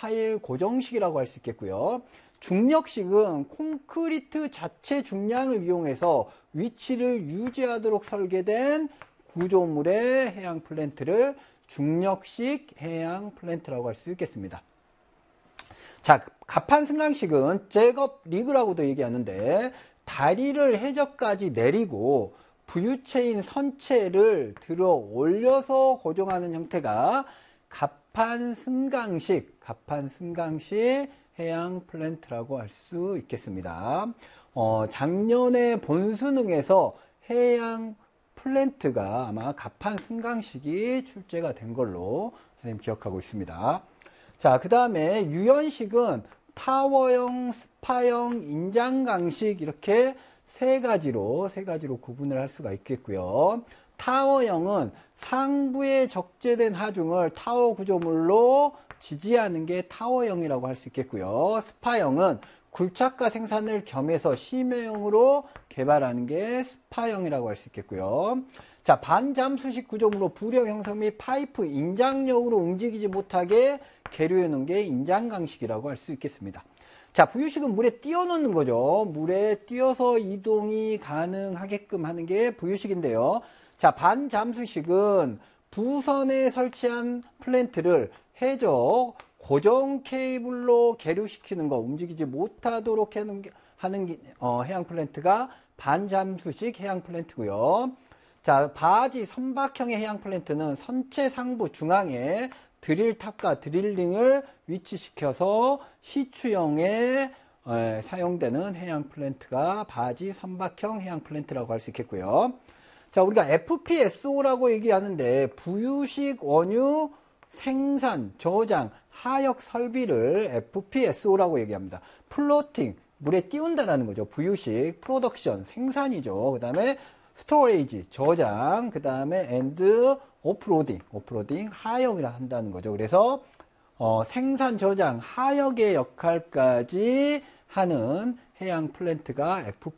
파일 고정식이라고 할 수 있겠고요. 중력식은 콘크리트 자체 중량을 이용해서 위치를 유지하도록 설계된 구조물의 해양 플랜트를 중력식 해양 플랜트라고 할 수 있겠습니다. 자, 갑판 승강식은 잭업 리그라고도 얘기하는데 다리를 해저까지 내리고 부유체인 선체를 들어 올려서 고정하는 형태가 갑판 승강식 해양 플랜트라고 할 수 있겠습니다. 작년에 본수능에서 해양 플랜트가 아마 갑판 승강식이 출제가 된 걸로 선생님 기억하고 있습니다. 자, 그 다음에 유연식은 타워형, 스파형, 인장강식 이렇게 세 가지로 구분을 할 수가 있겠고요. 타워형은 상부에 적재된 하중을 타워 구조물로 지지하는 게 타워형이라고 할 수 있겠고요. 스파형은 굴착가 생산을 겸해서 심해형으로 개발하는 게 스파형이라고 할 수 있겠고요. 자, 반잠수식 구조물로 부력 형성 및 파이프 인장력으로 움직이지 못하게 계류해 놓은 게 인장강식이라고 할 수 있겠습니다. 자, 부유식은 물에 띄워 놓는 거죠. 물에 띄어서 이동이 가능하게끔 하는 게 부유식인데요. 자, 반잠수식은 부선에 설치한 플랜트를 해저 고정 케이블로 계류시키는 거, 움직이지 못하도록 하는 해양 플랜트가 반잠수식 해양 플랜트고요. 자, 바지 선박형의 해양 플랜트는 선체 상부 중앙에 드릴탑과 드릴링을 위치시켜서 시추형에 사용되는 해양 플랜트가 바지 선박형 해양 플랜트라고 할 수 있겠고요. 자, 우리가 FPSO라고 얘기하는데 부유식 원유 생산, 저장, 하역 설비를 FPSO라고 얘기합니다. 플로팅, 물에 띄운다라는 거죠. 부유식, 프로덕션, 생산이죠. 그 다음에 스토레이지, 저장, 그 다음에 엔드 오프로딩, 하역이라 한다는 거죠. 그래서 생산, 저장, 하역의 역할까지 하는 해양 플랜트가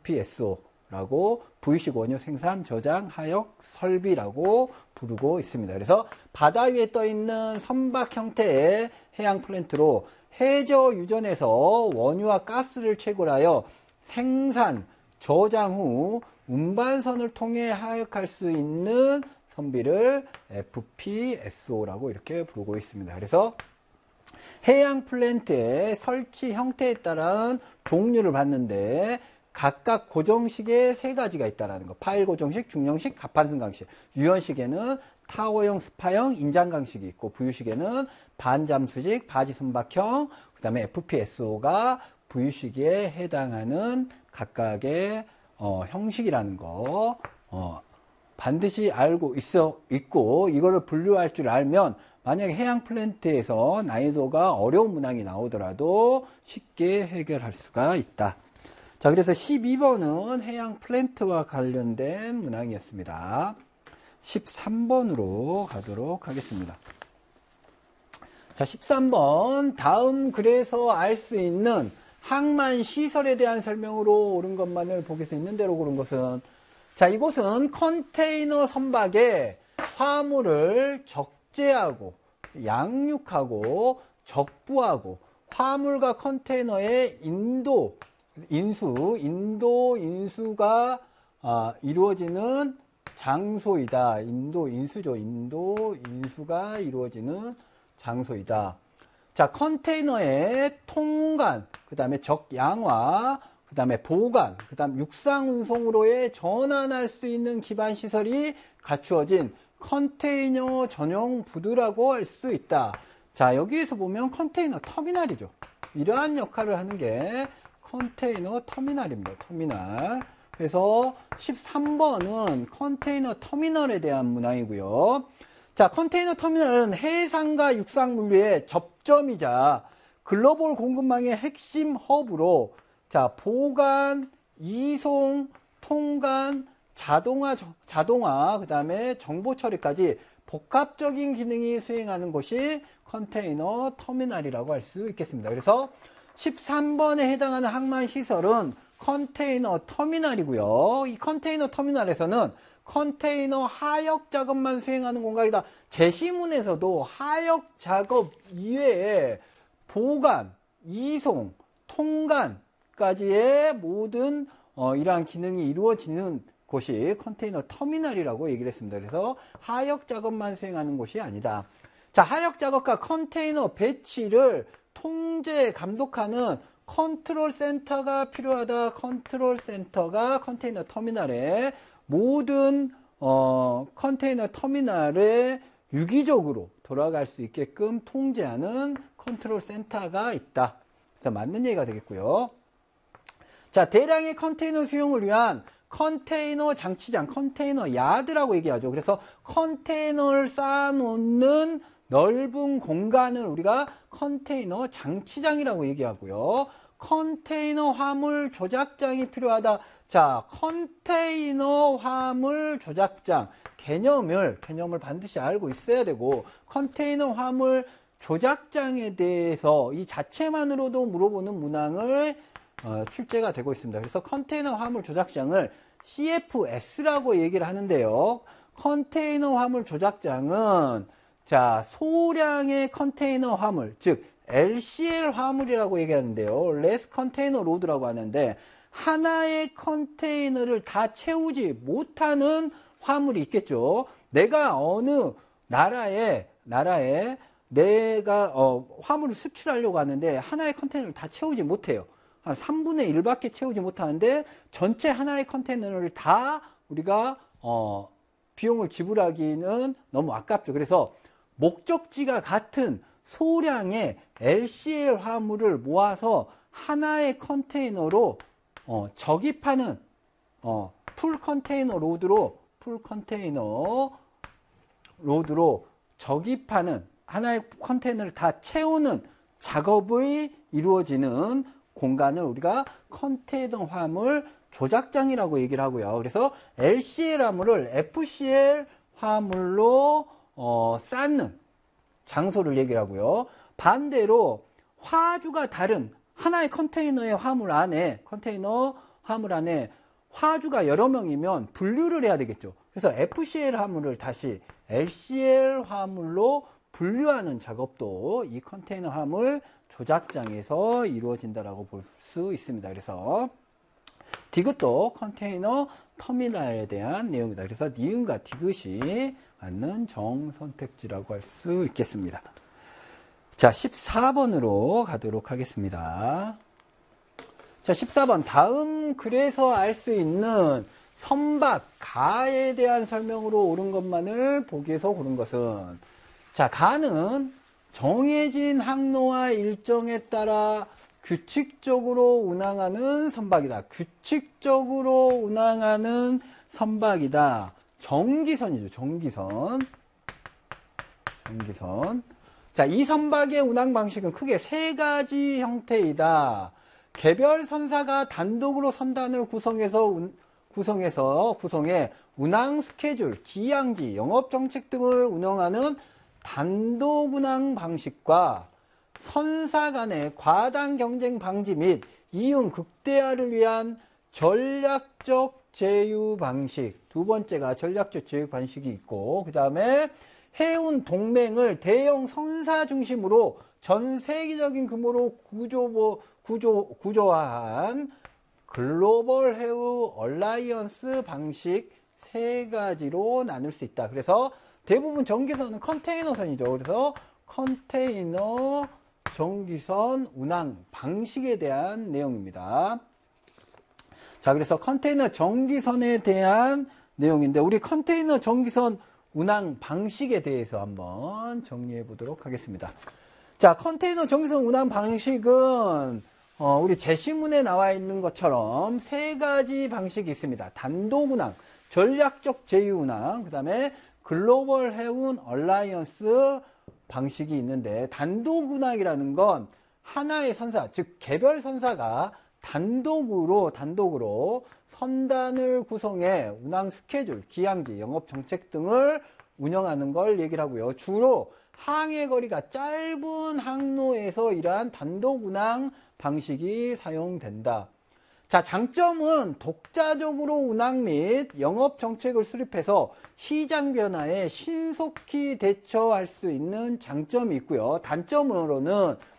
FPSO라고 부유식 원유 생산, 저장, 하역, 설비라고 부르고 있습니다. 그래서 바다 위에 떠 있는 선박 형태의 해양 플랜트로 해저 유전에서 원유와 가스를 채굴하여 생산, 저장 후 운반선을 통해 하역할 수 있는 선비를 FPSO라고 이렇게 부르고 있습니다. 그래서 해양 플랜트의 설치 형태에 따른 종류를 봤는데 각각 고정식에 세 가지가 있다는 거. 파일 고정식, 중력식, 갑판 승강식. 유연식에는 타워형, 스파형, 인장강식이 있고 부유식에는 반잠수식, 바지 선박형, 그 다음에 FPSO가 부유식에 해당하는 각각의 형식이라는 거 반드시 알고 있고 이거를 분류할 줄 알면 만약에 해양 플랜트에서 난이도가 어려운 문항이 나오더라도 쉽게 해결할 수가 있다. 자, 그래서 12번은 해양 플랜트와 관련된 문항이었습니다. 13번으로 가도록 하겠습니다. 자, 13번 다음 글에서 알 수 있는 항만 시설에 대한 설명으로 옳은 것만을 보기 수 있는 대로 고른 것은 자, 이곳은 컨테이너 선박에 화물을 적재하고 양육하고 적부하고 화물과 컨테이너의 인수가 이루어지는 장소이다. 인수가 이루어지는 장소이다. 자, 컨테이너의 통관, 그 다음에 적양화, 그 다음에 보관, 그 다음 육상 운송으로의 전환할 수 있는 기반 시설이 갖추어진 컨테이너 전용 부두라고 할 수 있다. 자, 여기에서 보면 컨테이너 터미널이죠. 이러한 역할을 하는 게 컨테이너 터미널입니다. 터미널. 그래서 13번은 컨테이너 터미널에 대한 문항이고요. 자, 컨테이너 터미널은 해상과 육상 물류의 접점이자 글로벌 공급망의 핵심 허브로 자, 보관, 이송, 통관, 자동화, 그 다음에 정보 처리까지 복합적인 기능이 수행하는 곳이 컨테이너 터미널이라고 할 수 있겠습니다. 그래서 13번에 해당하는 항만 시설은 컨테이너 터미널이고요. 이 컨테이너 터미널에서는 컨테이너 하역 작업만 수행하는 공간이다. 제시문에서도 하역 작업 이외에 보관, 이송, 통관까지의 모든 이러한 기능이 이루어지는 곳이 컨테이너 터미널이라고 얘기를 했습니다. 그래서 하역 작업만 수행하는 곳이 아니다. 자, 하역 작업과 컨테이너 배치를 통제, 감독하는 컨트롤 센터가 필요하다. 컨트롤 센터가 컨테이너 터미널에 모든 컨테이너 터미널에 유기적으로 돌아갈 수 있게끔 통제하는 컨트롤 센터가 있다. 그래서 맞는 얘기가 되겠고요. 자, 대량의 컨테이너 수용을 위한 컨테이너 장치장, 컨테이너 야드라고 얘기하죠. 그래서 컨테이너를 쌓아놓는 넓은 공간을 우리가 컨테이너 장치장이라고 얘기하고요. 컨테이너 화물 조작장이 필요하다. 자, 컨테이너 화물 조작장 개념을 반드시 알고 있어야 되고, 컨테이너 화물 조작장에 대해서 이 자체만으로도 물어보는 문항을 출제가 되고 있습니다. 그래서 컨테이너 화물 조작장을 CFS라고 얘기를 하는데요. 컨테이너 화물 조작장은 자, 소량의 컨테이너 화물, 즉 LCL 화물이라고 얘기하는데요. Less Container Load라고 하는데, 하나의 컨테이너를 다 채우지 못하는 화물이 있겠죠. 내가 어느 나라에 내가 화물을 수출하려고 하는데 하나의 컨테이너를 다 채우지 못해요. 한 3분의 1밖에 채우지 못하는데 전체 하나의 컨테이너를 다 우리가 비용을 지불하기는 너무 아깝죠. 그래서 목적지가 같은 소량의 LCL 화물을 모아서 하나의 컨테이너로 적입하는 풀 컨테이너 로드로 적입하는, 하나의 컨테이너를 다 채우는 작업이 이루어지는 공간을 우리가 컨테이너 화물 조작장이라고 얘기를 하고요. 그래서 LCL 화물을 FCL 화물로 쌓는 장소를 얘기를 하고요. 반대로 화주가 다른 하나의 컨테이너 화물 안에 화주가 여러 명이면 분류를 해야 되겠죠. 그래서 FCL 화물을 다시 LCL 화물로 분류하는 작업도 이 컨테이너 화물 조작장에서 이루어진다라고 볼 수 있습니다. 그래서 디귿도 컨테이너 터미널에 대한 내용이다. 그래서 니은과 디귿이 맞는 정선택지라고 할 수 있겠습니다. 자, 14번으로 가도록 하겠습니다. 자, 14번. 다음 글에서 알 수 있는 선박, 가에 대한 설명으로 옳은 것만을 보기에서 고른 것은, 자, 가는 정해진 항로와 일정에 따라 규칙적으로 운항하는 선박이다. 규칙적으로 운항하는 선박이다. 정기선이죠. 정기선. 자, 이 선박의 운항 방식은 크게 세 가지 형태이다. 개별 선사가 단독으로 선단을 구성해 운항 스케줄, 기항지, 영업 정책 등을 운영하는 단독 운항 방식과 선사 간의 과당 경쟁 방지 및 이윤 극대화를 위한 전략적 제휴 방식. 두 번째가 전략적 제휴 방식이 있고, 그 다음에 해운 동맹을 대형 선사 중심으로 전 세계적인 규모로 구조화한 글로벌 해운 얼라이언스 방식 세 가지로 나눌 수 있다. 그래서 대부분 전기선은 컨테이너선이죠. 그래서 컨테이너 전기선 운항 방식에 대한 내용입니다. 자, 그래서 컨테이너 전기선에 대한 내용인데, 우리 컨테이너 전기선 운항 방식에 대해서 한번 정리해 보도록 하겠습니다. 자, 컨테이너 전기선 운항 방식은 우리 제시문에 나와 있는 것처럼 세 가지 방식이 있습니다. 단독 운항, 전략적 제휴 운항, 그 다음에 글로벌 해운 얼라이언스 방식이 있는데, 단독 운항이라는 건 하나의 선사, 즉 개별 선사가 단독으로 선단을 구성해 운항 스케줄, 기항지, 영업 정책 등을 운영하는 걸 얘기를 하고요. 주로 항해 거리가 짧은 항로에서 이러한 단독 운항 방식이 사용된다. 자, 장점은 독자적으로 운항 및 영업 정책을 수립해서 시장 변화에 신속히 대처할 수 있는 장점이 있고요. 단점으로는